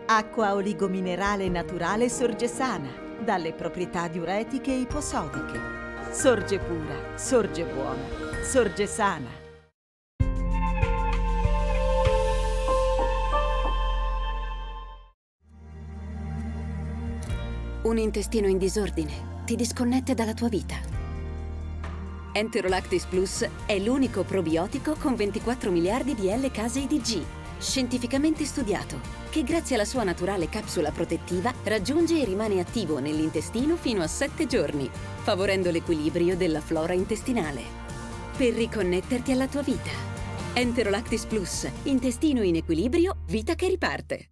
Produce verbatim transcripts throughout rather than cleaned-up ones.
Acqua oligominerale naturale Sorgesana, dalle proprietà diuretiche e iposodiche. Sorge pura, sorge buona, Sorgesana. Un intestino in disordine ti disconnette dalla tua vita. Enterolactis Plus è l'unico probiotico con ventiquattro miliardi di L-case I D G, scientificamente studiato, che grazie alla sua naturale capsula protettiva raggiunge e rimane attivo nell'intestino fino a sette giorni, favorendo l'equilibrio della flora intestinale. Per riconnetterti alla tua vita. Enterolactis Plus, intestino in equilibrio, vita che riparte.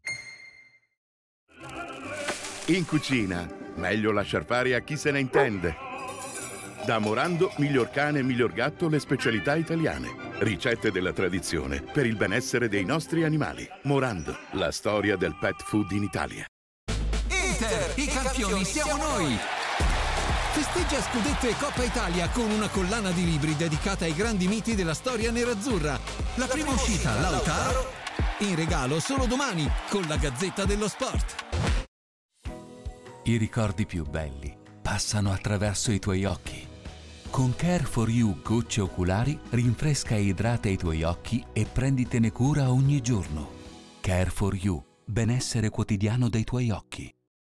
In cucina, meglio lasciar fare a chi se ne intende. Da Morando, miglior cane e miglior gatto, le specialità italiane. Ricette della tradizione per il benessere dei nostri animali. Morando, la storia del pet food in Italia. Inter, i campioni siamo noi! Festeggia scudetto e Coppa Italia con una collana di libri dedicata ai grandi miti della storia nerazzurra. La prima uscita, Lautaro, in regalo solo domani con la Gazzetta dello Sport. I ricordi più belli passano attraverso i tuoi occhi. Con Care for You gocce oculari rinfresca e idrata i tuoi occhi e prenditene cura ogni giorno. Care for You, benessere quotidiano dei tuoi occhi.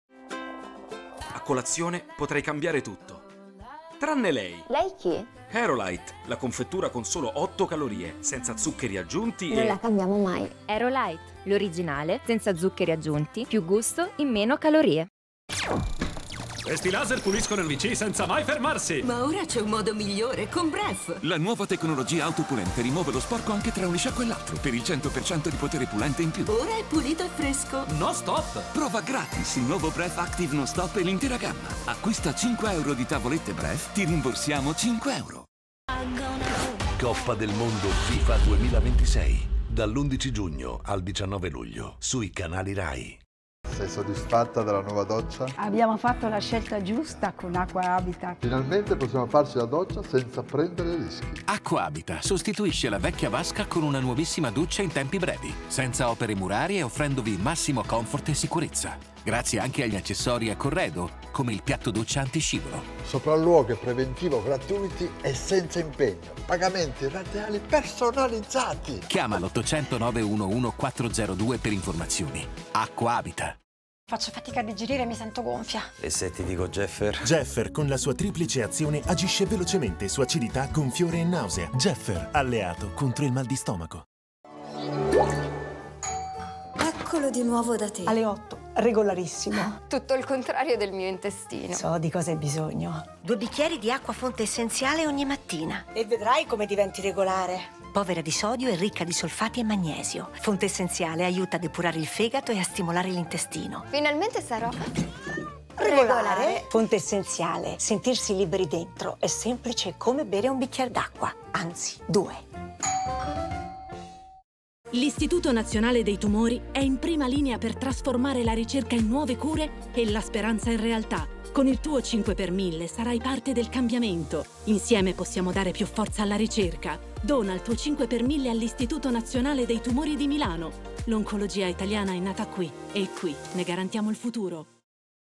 A colazione potrei cambiare tutto. Tranne lei. Lei chi? Aerolite, la confettura con solo otto calorie, senza zuccheri aggiunti Non e... la cambiamo mai. Aerolite, l'originale, senza zuccheri aggiunti, più gusto, in meno calorie. Questi laser puliscono il V C senza mai fermarsi! Ma ora c'è un modo migliore con Bref! La nuova tecnologia autopulente rimuove lo sporco anche tra un lisciacco e l'altro, per il cento per cento di potere pulente in più. Ora è pulito e fresco! No stop! Prova gratis il nuovo Bref Active No Stop e l'intera gamma. Acquista cinque euro di tavolette Bref, ti rimborsiamo cinque euro. Coppa del Mondo FIFA duemilaventisei, dall'undici giugno al diciannove luglio, sui canali Rai. Sei soddisfatta della nuova doccia? Abbiamo fatto la scelta giusta con Acqua Habitat. Finalmente possiamo farci la doccia senza prendere rischi. Acqua Habitat sostituisce la vecchia vasca con una nuovissima doccia in tempi brevi, senza opere murarie e offrendovi massimo comfort e sicurezza. Grazie anche agli accessori a corredo, come il piatto doccia antiscivolo. Sopralluoghi preventivo gratuiti e senza impegno. Pagamenti rateali personalizzati. Chiama l'ottocento nove uno uno quattro zero due per informazioni. Acqua Habitat. Faccio fatica a digerire e mi sento gonfia. E se ti dico Jeffer? Jeffer con la sua triplice azione agisce velocemente su acidità, gonfiore e nausea. Jeffer, alleato contro il mal di stomaco. Eccolo di nuovo da te. Alle otto, regolarissimo. Tutto il contrario del mio intestino. So di cosa hai bisogno. Due bicchieri di acqua fonte essenziale ogni mattina. E vedrai come diventi regolare. Povera di sodio e ricca di solfati e magnesio. Fonte essenziale aiuta a depurare il fegato e a stimolare l'intestino. Finalmente sarò regolare. regolare. Fonte essenziale. Sentirsi liberi dentro è semplice come bere un bicchiere d'acqua. Anzi, due. L'Istituto Nazionale dei Tumori è in prima linea per trasformare la ricerca in nuove cure e la speranza in realtà. Con il tuo cinque per mille sarai parte del cambiamento. Insieme possiamo dare più forza alla ricerca. Dona il tuo cinque per mille all'Istituto Nazionale dei Tumori di Milano. L'oncologia italiana è nata qui e qui ne garantiamo il futuro.